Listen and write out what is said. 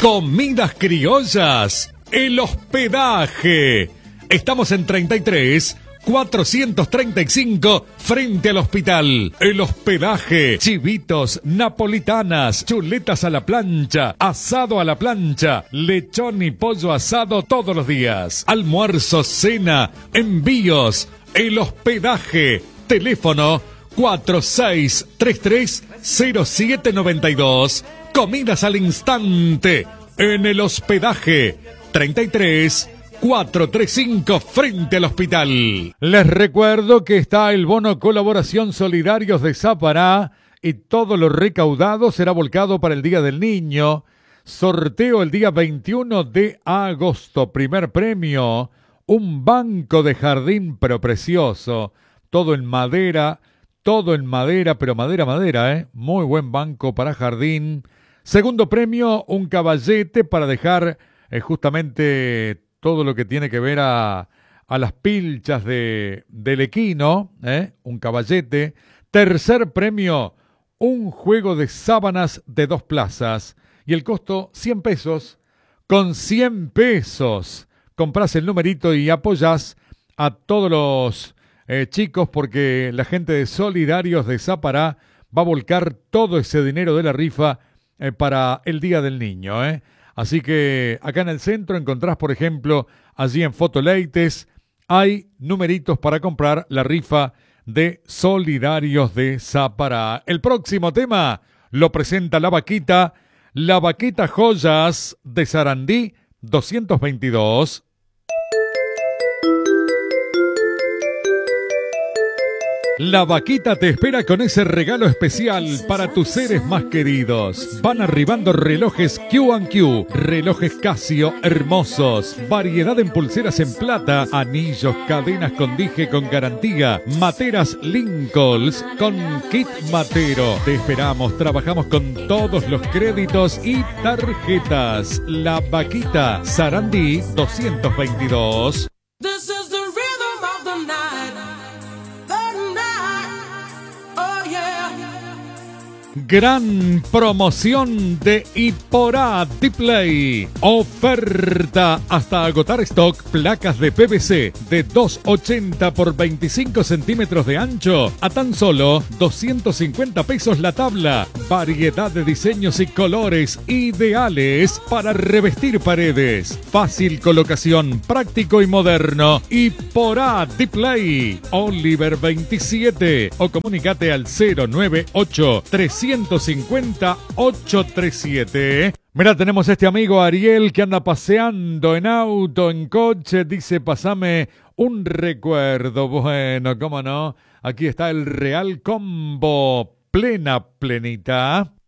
Comidas criollas, el hospedaje. Estamos en 33 435 frente al hospital. El hospedaje, chivitos, napolitanas, chuletas a la plancha, asado a la plancha, lechón y pollo asado todos los días. Almuerzo, cena, envíos. El hospedaje, teléfono 4633-0792. Comidas al instante en el hospedaje 33 435 frente al hospital. Les recuerdo que está el bono Colaboración Solidarios de Sapará y todo lo recaudado será volcado para el Día del Niño. Sorteo el día 21 de agosto. Primer premio, un banco de jardín pero precioso. Todo en madera, pero madera, ¿eh? Muy buen banco para jardín. Segundo premio, un caballete para dejar justamente todo lo que tiene que ver a las pilchas del equino, un caballete. Tercer premio, un juego de sábanas de 2 plazas. Y el costo, 100 pesos. Con 100 pesos comprás el numerito y apoyás a todos los chicos, porque la gente de Solidarios de Sapará va a volcar todo ese dinero de la rifa para el Día del Niño, Así que acá en el centro encontrás, por ejemplo, allí en Fotoleites, hay numeritos para comprar la rifa de Solidarios de Sapará. El próximo tema lo presenta La Vaquita Joyas de Sarandí 222. La Vaquita te espera con ese regalo especial para tus seres más queridos. Van arribando relojes Q&Q, relojes Casio hermosos, variedad en pulseras en plata, anillos, cadenas con dije con garantía, materas Lincolns con kit matero. Te esperamos, trabajamos con todos los créditos y tarjetas. La Vaquita, Sarandí 222. Gran promoción de Iporá Display. Oferta hasta agotar stock. Placas de PVC de 2,80 por 25 centímetros de ancho a tan solo 250 pesos la tabla. Variedad de diseños y colores ideales para revestir paredes. Fácil colocación, práctico y moderno. Iporá Display. Oliver 27 o comunicate al 098 350 837. Mira, tenemos este amigo Ariel que anda paseando en auto, en coche. Dice, pasame un recuerdo. Bueno, cómo no. Aquí está el Real Combo. Plenita.